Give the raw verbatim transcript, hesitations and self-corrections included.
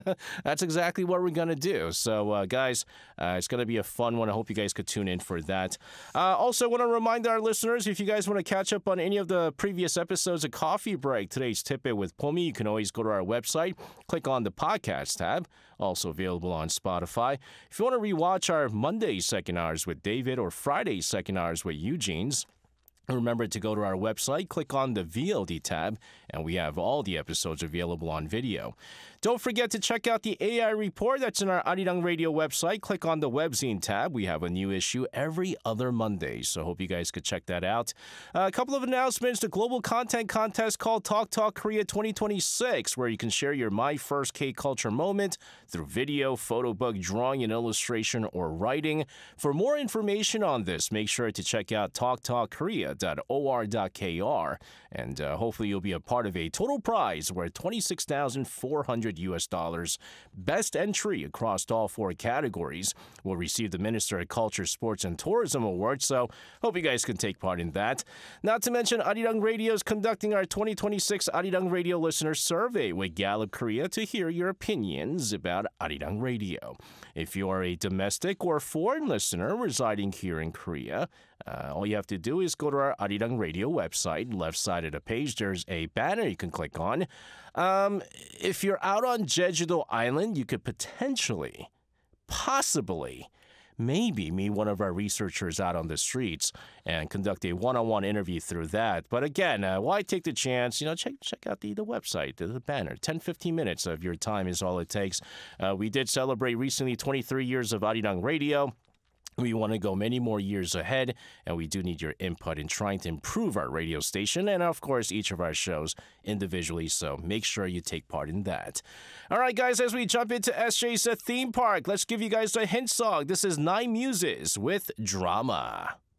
That's exactly what we're going to do. So, uh, guys, uh, it's going to be a fun one. I hope you guys could tune in for that. Uh, also, want to remind our listeners, if you guys want to catch up on any of the previous episodes of Coffee Break, today's Tip It with Pomi, you can always go to our website, click on the podcast tab, also available on Spotify. If you want to rewatch our Monday second hours with David or Friday second hours with Eugene's, remember to go to our website, click on the V O D tab, and we have all the episodes available on video. Don't forget to check out the A I report that's in our Arirang Radio website. Click on the webzine tab. We have a new issue every other Monday, so hope you guys could check that out. Uh, a couple of announcements. The global content contest called Talk Talk Korea twenty twenty-six, where you can share your My First K-Culture moment through video, photo book, drawing, and illustration, or writing. For more information on this, make sure to check out talk talk korea dot or dot kr, and uh, hopefully you'll be a part of a total prize worth twenty-six thousand four hundred U S dollars. Best entry across all four categories will receive the Minister of Culture, Sports, and Tourism Award, so hope you guys can take part in that. Not to mention, Arirang Radio is conducting our twenty twenty-six Arirang Radio Listener Survey with Gallup Korea to hear your opinions about Arirang Radio. If you are a domestic or foreign listener residing here in Korea, Uh, all you have to do is go to our Arirang Radio website. Left side of the page, there's a banner you can click on. Um, if you're out on Jeju-do Island, you could potentially, possibly, maybe meet one of our researchers out on the streets and conduct a one-on-one interview through that. But again, uh, why take the chance? You know, check check out the, the website, the, the banner. ten, fifteen minutes of your time is all it takes. Uh, we did celebrate recently twenty-three years of Arirang Radio. We want to go many more years ahead, and we do need your input in trying to improve our radio station and, of course, each of our shows individually, so make sure you take part in that. All right, guys, as we jump into S J's Theme Park, let's give you guys a hint song. This is Nine Muses with Drama.